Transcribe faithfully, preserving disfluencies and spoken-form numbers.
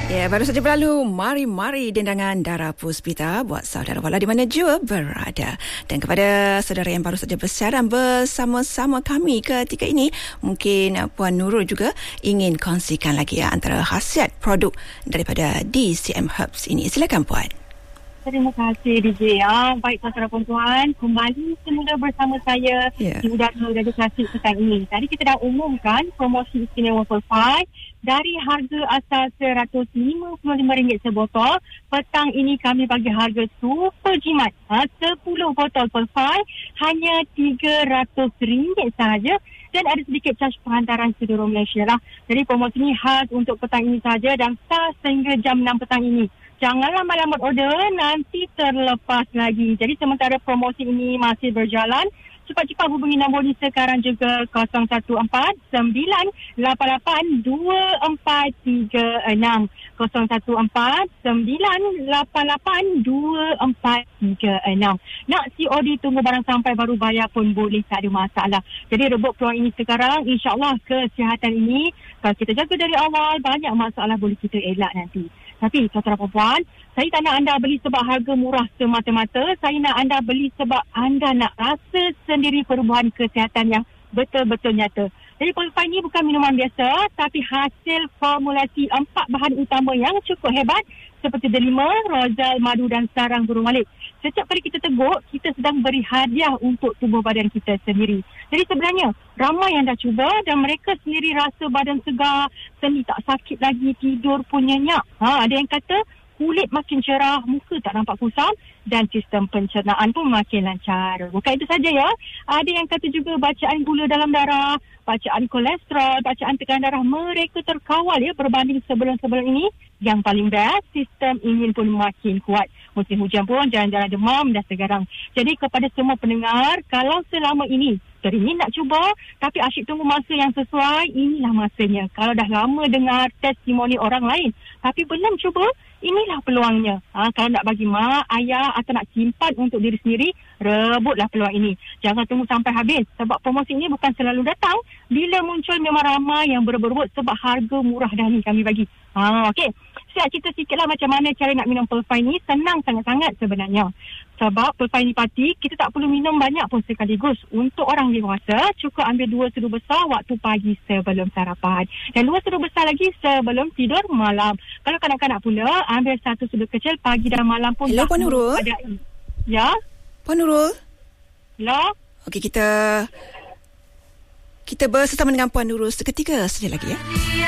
Ya, baru saja berlalu Mari-Mari Dendangan Dara Puspita buat saudara wala di mana jua berada. Dan kepada saudara yang baru saja bersiaran bersama-sama kami ketika ini, mungkin Puan Nurul juga ingin kongsikan lagi ya, antara khasiat produk daripada D C M Herbs ini. Silakan Puan. Terima kasih D J ya. Baik tuan-tuan dan puan, kembali semula bersama saya yeah. di Udara Dedikasi petang ini. Tadi kita dah umumkan promosi istimewa Perfai dari harga asal seratus lima puluh lima ringgit sebotol. Petang ini kami bagi harga super jimat. Ha, sepuluh botol Perfai hanya tiga ratus ringgit sahaja. Dan ada sedikit caj penghantaran seluruh Malaysia lah. Jadi promosi ini khas untuk petang ini sahaja dan sah sehingga jam enam petang ini. Janganlah lambat order, nanti terlepas lagi. Jadi sementara promosi ini masih berjalan, cepat-cepat hubungi nombor ini sekarang juga kosong satu empat sembilan lapan lapan dua empat tiga enam. kosong satu empat sembilan lapan lapan dua empat tiga enam. Nak C O D tunggu barang sampai baru bayar pun boleh, tak ada masalah. Jadi rebut peluang ini sekarang, insyaAllah kesihatan ini kalau kita jaga dari awal, banyak masalah boleh kita elak nanti. Tapi tuan-tuan dan puan, saya tak nak anda beli sebab harga murah semata-mata. Saya nak anda beli sebab anda nak rasa sendiri perubahan kesihatan yang betul-betul nyata. Jadi Perfai ini bukan minuman biasa, tapi hasil formulasi empat bahan utama yang cukup hebat seperti delima, rozal, madu dan sarang burung malik. Setiap kali kita teguk, kita sedang beri hadiah untuk tubuh badan kita sendiri. Jadi sebenarnya ramai yang dah cuba dan mereka sendiri rasa badan segar, sendi tak sakit lagi, tidur pun nyenyak. Ha, ada yang kata kulit makin cerah, muka tak nampak kusam dan sistem pencernaan pun makin lancar. Bukan itu saja ya. Ada yang kata juga bacaan gula dalam darah, bacaan kolesterol, bacaan tekanan darah mereka terkawal ya berbanding sebelum-sebelum ini. Yang paling best, sistem imun pun makin kuat. Musim hujan pun jalan-jalan demam dan segarang. Jadi kepada semua pendengar, kalau selama ini teringin nak cuba tapi asyik tunggu masa yang sesuai, inilah masanya. Kalau dah lama dengar testimoni orang lain tapi belum cuba, inilah peluangnya. Ha, kalau nak bagi mak, ayah atau nak simpan untuk diri sendiri, rebutlah peluang ini. Jangan tunggu sampai habis sebab promosi ini bukan selalu datang. Bila muncul memang ramai yang berebut-rebut sebab harga murah dah ni kami bagi. Ha, okey. Saya cerita sikitlah macam mana cara nak minum Perfai ni. Senang sangat-sangat sebenarnya. Sebab Perfai ni pati, kita tak perlu minum banyak pun sekaligus. Untuk orang dewasa, cukup ambil dua seduh besar waktu pagi sebelum sarapan. Dan dua seduh besar lagi sebelum tidur malam. Kalau kanak-kanak pula, ambil satu seduh kecil pagi dan malam pun. Hello, Puan Nurul. Ya? Puan Nurul. Hello? Okey, kita... Kita bersama dengan Puan Nurul seketika saja lagi ya.